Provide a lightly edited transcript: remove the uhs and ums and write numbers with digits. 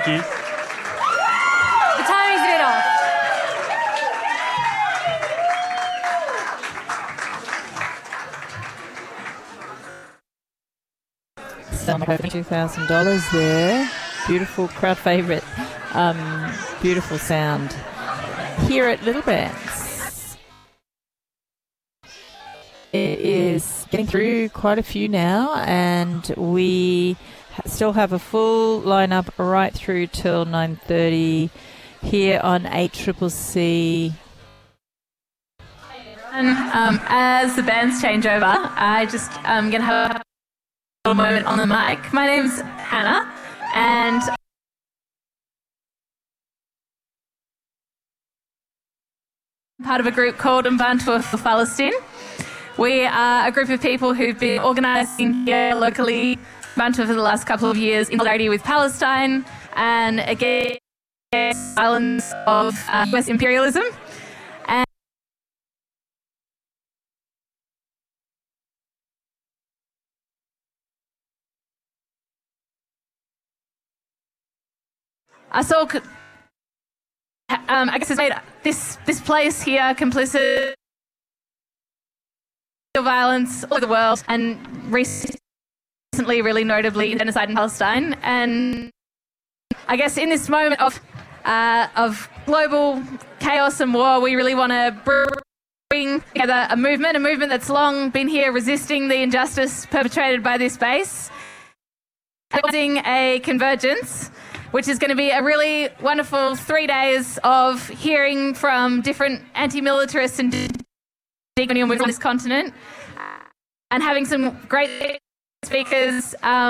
Thank you. The timing's a bit off. Some $2,000 there. Beautiful crowd favourite. Beautiful sound here at Little Bands. It is getting through quite a few now, and we still have a full lineup right through till 9:30 here on 8CCC. And as the bands change over, I just going to have a moment on the mic. My name's Hannah, and I'm part of a group called Mbantu for Palestine. We are a group of people who've been organising here locally, Mbantu, for the last couple of years in solidarity with Palestine and against violence of US imperialism. I guess, has made this place here complicit of violence all over the world, and recently, really notably, genocide in Palestine. And I guess in this moment of global chaos and war, we really want to bring together a movement that's long been here resisting the injustice perpetrated by this base, and a convergence, which is going to be a really wonderful 3 days of hearing from different anti-militarists and decolonial movements on this continent, and having some great speakers